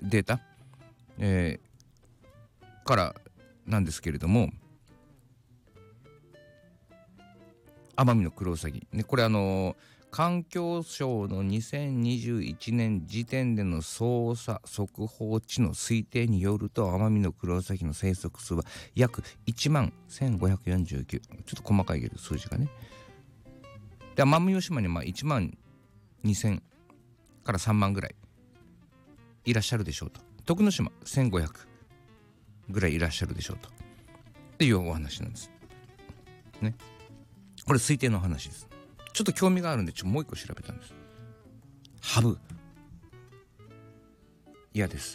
データ、からなんですけれども、アマミノクロウサギ、ね、これ環境省の2021年時点での捜査速報値の推定によると、アマミノクロウサギの生息数は約1万1549、ちょっと細かいけど数字がね。で、奄美大島に1万2000から3万ぐらいいらっしゃるでしょうと。徳之島1500ぐらいいらっしゃるでしょうとっていうお話なんですね。これ推定の話です。ちょっと興味があるんでもう一個調べたんです。ハブ嫌です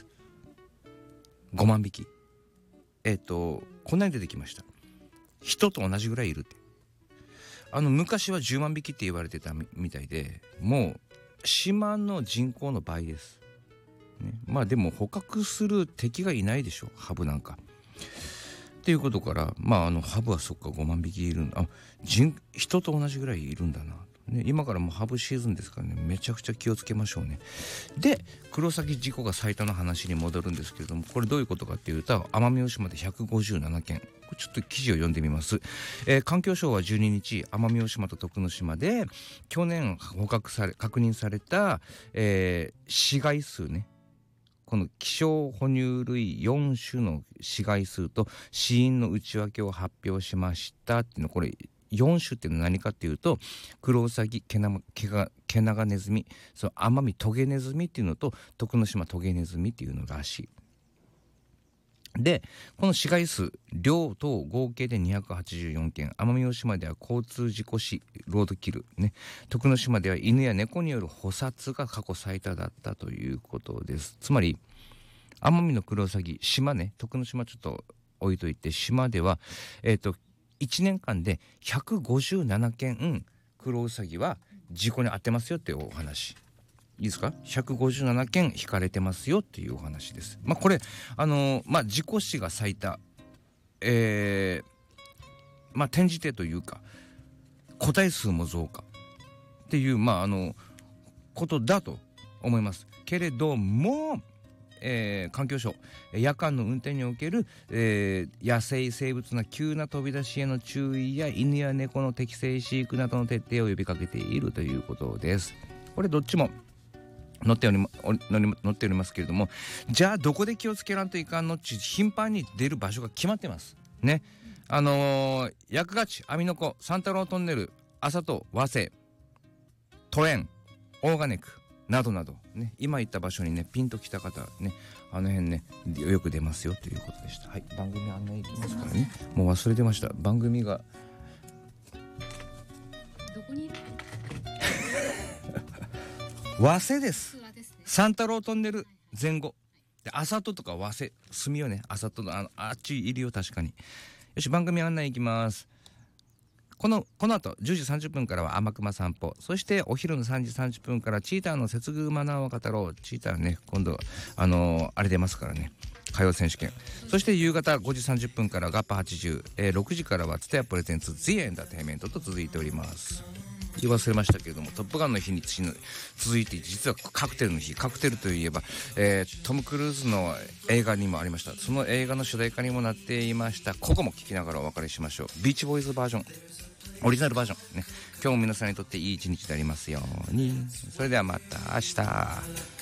。5万匹。こんなに出てきました。人と同じぐらいいるって。昔は10万匹って言われてたみたいで、もう島の人口の倍です、ね。まあでも捕獲する敵がいないでしょ、ハブなんか。っていうことから、ハブはそっか5万匹いるんだ。人と同じぐらいいるんだな、ね。今からもうハブシーズンですからね、めちゃくちゃ気をつけましょうね。で、クロサギ事故が最多の話に戻るんですけれども、これどういうことかっていうと、奄美大島で157件。これちょっと記事を読んでみます。環境省は12日、奄美大島と徳之島で去年確認された、死骸数ね。この希少哺乳類4種の死骸数と死因の内訳を発表しましたっていうの。これ4種っていうのは何かっていうと、クロウサギ、ケナガネズミ、その奄美トゲネズミっていうのと徳之島トゲネズミっていうのらしい。で、この死骸数両党合計で284件。奄美大島では交通事故死、ロードキルね。徳之島では犬や猫による捕殺が過去最多だったということです。つまり奄美のクロウサギ、島ね、徳之島ちょっと置いといて、島では1年間で157件クロウサギは事故に遭ってますよっていうお話。いいですか。157件引かれてますよっていうお話です。これ事故死が最多、転じてというか個体数も増加っていうことだと思いますけれども、環境省、夜間の運転における、野生生物の急な飛び出しへの注意や犬や猫の適正飼育などの徹底を呼びかけているということです。これどっちも載っておりますけれども、じゃあどこで気をつけらんといかんのっち頻繁に出る場所が決まってますね。薬ヶ地、網の子、三太郎トンネル、朝と和製、都園、オーガネクなどなどね、今言った場所にねピンときた方ね、あの辺ねよく出ますよということでした。はい、番組案内いきますからね。もう忘れてました。番組がどこにいる和製です。三太郎トンネル前後で、朝とか和製住よね。朝とあっちいるよ、確かに。よし、番組案内いきます。この後10時30分からは天熊散歩、そしてお昼の3時30分からチーターの接遇マナーを語ろう。チーターね、今度あれ出ますからね、歌謡選手権。そして夕方5時30分からガッパ80、6時からはツタヤプレゼンツ The エンターテインメントと続いております。言い忘れましたけれども、トップガンの日に続いて、実はカクテルの日。カクテルといえば、トム・クルーズの映画にもありました。その映画の主題歌にもなっていました。ここも聴きながらお別れしましょう。ビーチボーイズバージョン、オリジナルバージョンね。今日も皆さんにとっていい一日でありますように。それではまた明日。